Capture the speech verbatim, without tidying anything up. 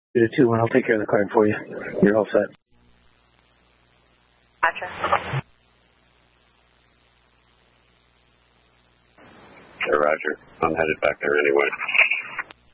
Do the two one. I'll take care of the card for you. You're all set. Gotcha. Okay, Roger. I'm headed back there anyway.